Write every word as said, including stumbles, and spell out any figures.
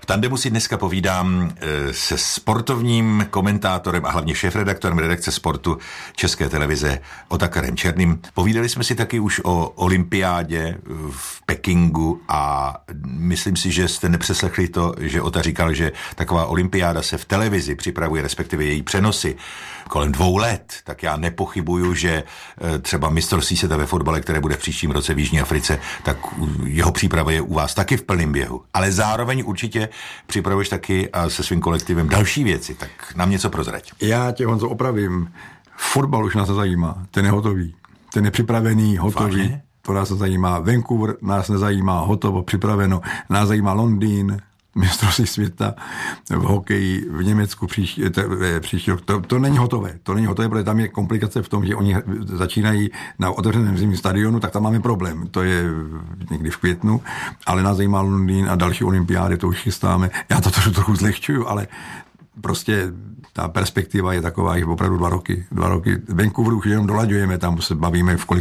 V tandemu si dneska povídám se sportovním komentátorem a hlavně šéfredaktorem redakce sportu České televize Otakarem Černým. Povídali jsme si taky už o olympiádě v Pekingu a myslím si, že jste nepřeslechli to, že Ota říkal, že taková olympiáda se v televizi připravuje, respektive její přenosy kolem dvou let. Tak já nepochybuju, že třeba mistrovství světa ve fotbale, které bude v příštím roce v Jižní Africe, tak jeho příprava je u vás taky v plném běhu. Ale zároveň určitě připravuješ taky a se svým kolektivem další věci, tak nám něco prozrať. Já tě, Honzo, opravím. Fotbal už nás nezajímá, ten je hotový. Ten je připravený, hotový. Vážně? To nás nezajímá. Vancouver nás nezajímá, hotovo, připraveno. Nás zajímá Londýn, mistrovství světa v hokeji v Německu příští, příští rok. To, to není hotové. To není hotové, protože tam je komplikace v tom, že oni začínají na otevřeném zimním stadionu, tak tam máme problém. To je někdy v květnu, ale nás zajímá Londýn a další olympiády, to už chystáme. Já to trochu, trochu zlehčuju, ale prostě ta perspektiva je taková, že opravdu dva roky. Dva roky. Vancouver už jenom dolaďujeme, tam se bavíme v kolik